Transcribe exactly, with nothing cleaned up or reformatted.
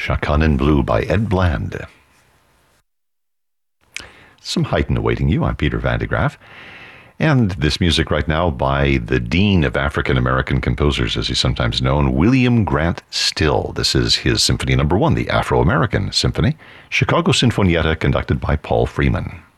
Chaconne in Blue by Ed Bland. Some Haydn awaiting you. I'm Peter Van de Graaff. And this music right now by the Dean of African American Composers, as he's sometimes known, William Grant Still. This is his Symphony Number One, the Afro-American Symphony, Chicago Sinfonietta, conducted by Paul Freeman.